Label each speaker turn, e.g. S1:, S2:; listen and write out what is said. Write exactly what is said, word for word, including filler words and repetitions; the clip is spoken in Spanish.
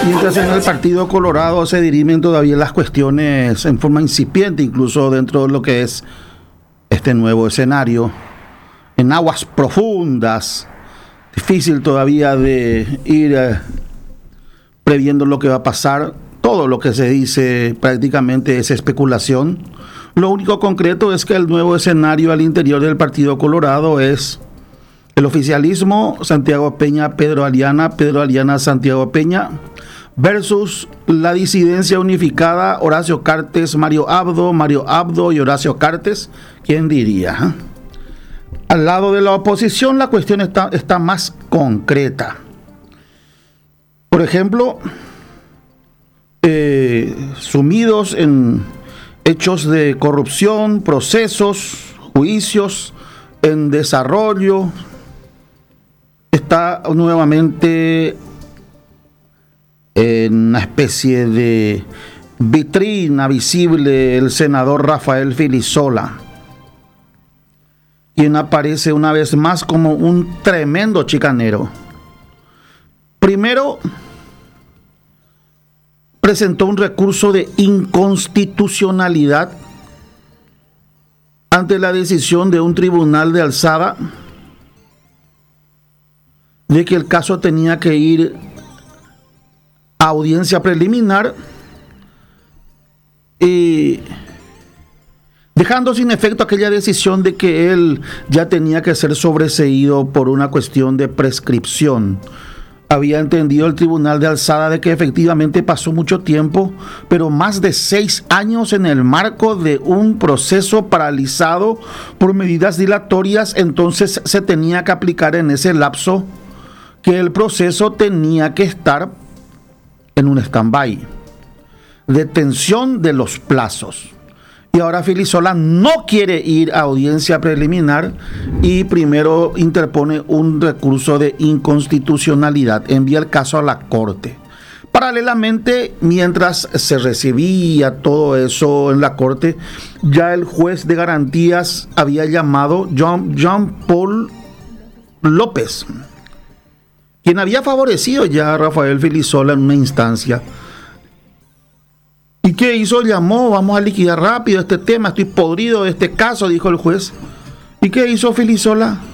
S1: Mientras en el Partido Colorado se dirimen todavía las cuestiones en forma incipiente, incluso dentro de lo que es este nuevo escenario, en aguas profundas, difícil todavía de ir eh, previendo lo que va a pasar. Todo lo que se dice prácticamente es especulación. Lo único concreto es que el nuevo escenario al interior del Partido Colorado es el oficialismo, Santiago Peña, Pedro Aliana, Pedro Aliana, Santiago Peña, versus la disidencia unificada, Horacio Cartes, Mario Abdo, Mario Abdo y Horacio Cartes. ¿Quién diría? ¿Eh? Al lado de la oposición la cuestión está, está más concreta. Por ejemplo, eh, sumidos en hechos de corrupción, procesos, juicios en desarrollo, está nuevamente en una especie de vitrina visible el senador Rafael Filisola, quien aparece una vez más como un tremendo chicanero. Primero, presentó un recurso de inconstitucionalidad ante la decisión de un tribunal de alzada de que el caso tenía que ir a audiencia preliminar, y dejando sin efecto aquella decisión de que él ya tenía que ser sobreseído por una cuestión de prescripción. Había entendido el tribunal de alzada de que efectivamente pasó mucho tiempo, pero más de seis años en el marco de un proceso paralizado por medidas dilatorias. Entonces se tenía que aplicar en ese lapso que el proceso tenía que estar en un stand-by, detención de los plazos. Y ahora Filisola no quiere ir a audiencia preliminar y primero interpone un recurso de inconstitucionalidad, envía el caso a la Corte. Paralelamente, mientras se recibía todo eso en la Corte, ya el juez de garantías había llamado Jean, Jean Paul López, quien había favorecido ya a Rafael Filisola en una instancia. ¿Y qué hizo? Llamó: vamos a liquidar rápido este tema, estoy podrido de este caso, dijo el juez. ¿Y qué hizo Filisola?